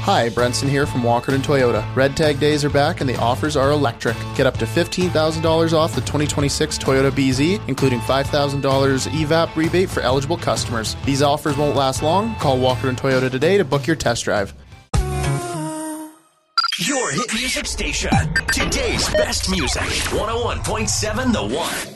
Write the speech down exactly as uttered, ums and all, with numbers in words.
Hi, Brenson here from Walkerton Toyota. Red Tag days are back and the offers are electric. Get up to fifteen thousand dollars off the twenty twenty-six Toyota B Z, including five thousand dollars E V A P rebate for eligible customers. These offers won't last long. Call Walkerton Toyota today to book your test drive. Your hit music station. Today's best music. one oh one point seven The One.